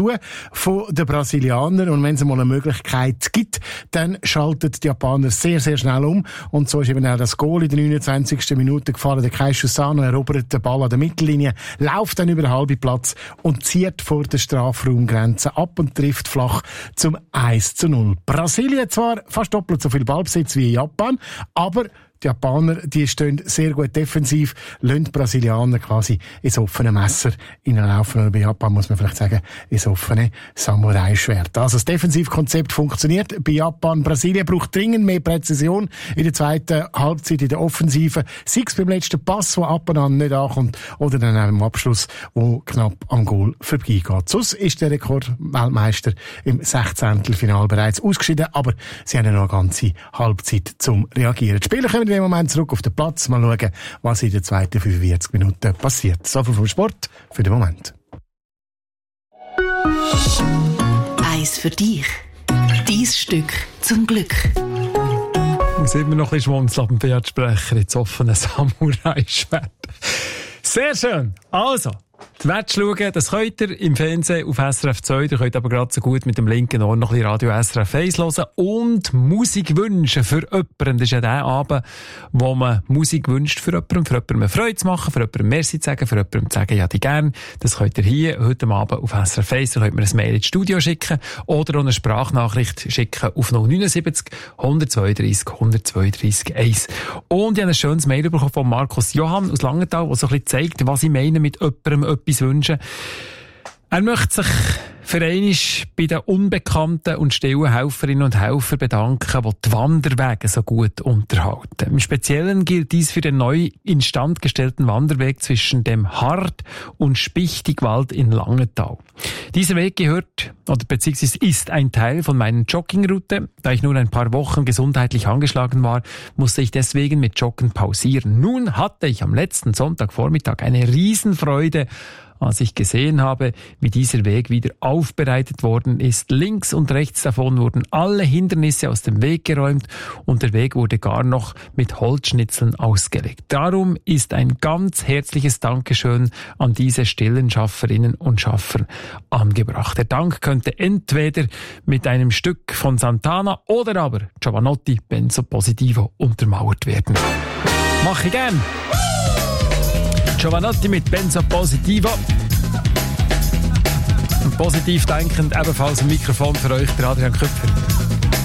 zu von den Brasilianern. Und wenn es mal eine Möglichkeit gibt, dann schalten die Japaner sehr, sehr schnell um. Und so ist eben auch das Goal in der 29. Minute gefahren. Der Kei Shussano erobert den Ball an der Mittellinie, läuft dann über den halben Platz und zieht vor der Strafraumgrenze ab und trifft flach zum 1:0. Brasilien zwar fast doppelt so viel Ballbesitz wie Japan, aber die Japaner, die stehen sehr gut defensiv, lassen die Brasilianer quasi ins offene Messer hineinlaufen. Oder bei Japan muss man vielleicht sagen, ins offene Samurai-Schwert. Also das Defensivkonzept funktioniert bei Japan. Brasilien braucht dringend mehr Präzision in der zweiten Halbzeit in der Offensive. Sei es beim letzten Pass, der ab und an nicht ankommt, oder dann auch im Abschluss, wo knapp am Goal vorbeigeht. Sonst ist der Rekordweltmeister im 16. Finale bereits ausgeschieden, aber sie haben ja noch eine ganze Halbzeit zum Reagieren. Die Spieler kommen in dem Moment zurück auf den Platz. Mal schauen, was in den zweiten 45 Minuten passiert. So viel vom Sport für den Moment. Eins für dich. Dein Stück zum Glück. Wir sind immer noch ein bisschen schmunzeln ab dem Pferdsprecher ins offene Samurai-Schwert. Sehr schön. Also, die Match schauen, das könnt ihr im Fernsehen auf SRF 2. Ihr könnt aber gerade so gut mit dem linken Ohr noch ein bisschen Radio SRF 1 hören und Musik wünschen für jemanden. Das ist ja der Abend, wo man Musik wünscht für jemanden eine Freude zu machen, für jemanden Merci zu sagen, für jemanden zu sagen, ja, die gern. Das könnt ihr hier heute Abend auf SRF 1. Da könnt ihr ein Mail ins Studio schicken oder auch eine Sprachnachricht schicken auf 079 132 132 1. Und ich habe ein schönes Mail bekommen von Markus Johann aus Langenthal, der so ein bisschen zeigt, was ich meine mit jemandem etwas wünschen. Er möchte sich für einmal bei den unbekannten und stillen Helferinnen und Helfern bedanken, die die Wanderwege so gut unterhalten. Im Speziellen gilt dies für den neu instand gestellten Wanderweg zwischen dem Hart- und Spichtigwald in Langenthal. Dieser Weg gehört, oder beziehungsweise ist ein Teil von meiner Joggingroute. Da ich nun ein paar Wochen gesundheitlich angeschlagen war, musste ich deswegen mit Joggen pausieren. Nun hatte ich am letzten Sonntagvormittag eine Riesenfreude, als ich gesehen habe, wie dieser Weg wieder aufbereitet worden ist. Links und rechts davon wurden alle Hindernisse aus dem Weg geräumt und der Weg wurde gar noch mit Holzschnitzeln ausgelegt. Darum ist ein ganz herzliches Dankeschön an diese stillen Schafferinnen und Schaffer angebracht. Der Dank könnte entweder mit einem Stück von Santana oder aber Giovanotti Benzo Positivo untermauert werden. Mach ich gern! Giovanotti mit Benzo Positivo. Und positiv denkend ebenfalls ein Mikrofon für euch, der Adrian Köpfer.